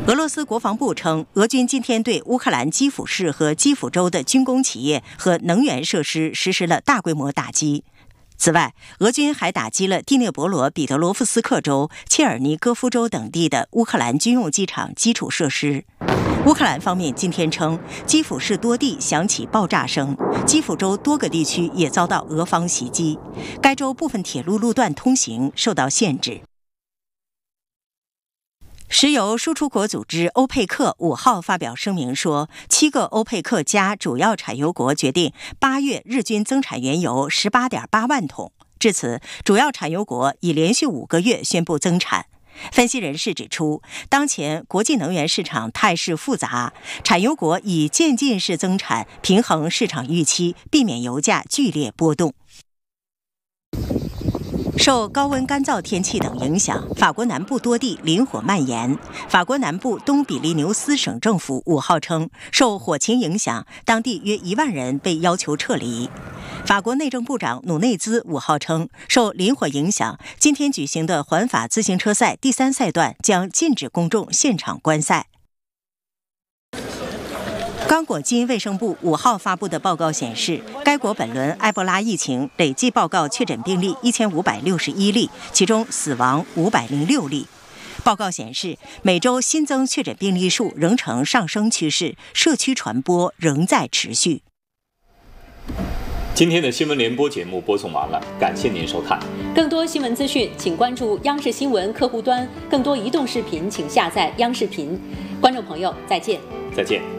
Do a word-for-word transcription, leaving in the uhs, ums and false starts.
俄罗斯国防部称，俄军今天对乌克兰基辅市和基辅州的军工企业和能源设施实施了大规模打击。此外，俄军还打击了第聂伯罗彼得罗夫斯克州、切尔尼戈夫州等地的乌克兰军用机场基础设施。乌克兰方面今天称，基辅市多地响起爆炸声，基辅州多个地区也遭到俄方袭击，该州部分铁路路段通行受到限制。石油输出国组织欧佩克五号发表声明说，七个欧佩克加主要产油国决定八月日均增产原油 十八点八万桶。至此，主要产油国已连续五个月宣布增产。分析人士指出，当前国际能源市场态势复杂，产油国以渐进式增产平衡市场预期，避免油价剧烈波动。受高温干燥天气等影响，法国南部多地林火蔓延。法国南部东比利牛斯省政府五号称，受火情影响，当地约一万人被要求撤离。法国内政部长努内兹五号称，受林火影响，今天举行的环法自行车赛第三赛段将禁止公众现场观赛。刚果金卫生部五号发布的报告显示，该国本轮埃博拉疫情累计报告确诊病例一千五百六十一例，其中死亡五百零六例。报告显示，每周新增确诊病例数仍呈上升趋势，社区传播仍在持续。 今天的新闻联播节目播送完了，感谢您收看。 更多新闻资讯，请关注央视新闻客户端；更多移动视频，请下载央视频。观众朋友，再见。 再见。